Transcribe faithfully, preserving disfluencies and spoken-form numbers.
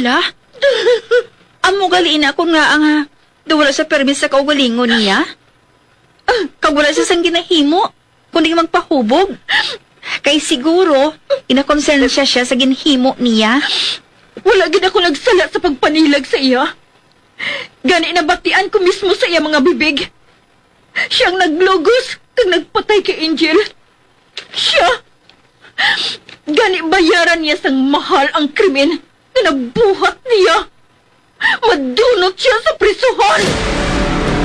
Angela? Amo gali na ako nga ang ah, dawala sa permis sa kaugalingon niya. Ah, kagwala sa sang ginahimo, kundi magpahubog. Kay siguro, inakonsensya siya sa ginhimo niya. Wala gid ako nagsala sa pagpanilag sa iya. Gani nabatian ko mismo sa iya mga bibig. Siyang naglugos kag nagpatay kay Angel. Siya! Gani bayaran niya sang mahal ang krimen na nabuhat niya. Madunot siya sa prisuhan!